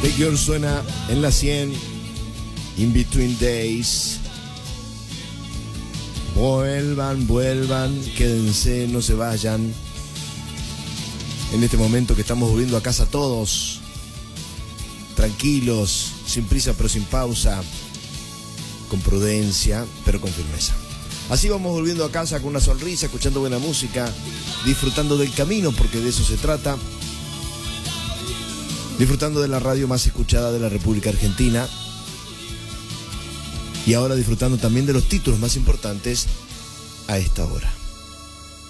The Girl suena en la 100, In Between Days. Vuelvan, quédense, no se vayan. En este momento que estamos volviendo a casa todos, tranquilos, sin prisa pero sin pausa, con prudencia pero con firmeza. Así vamos volviendo a casa con una sonrisa, escuchando buena música, disfrutando del camino, porque de eso se trata. Disfrutando de la radio más escuchada de la República Argentina. Y ahora disfrutando también de los títulos más importantes a esta hora.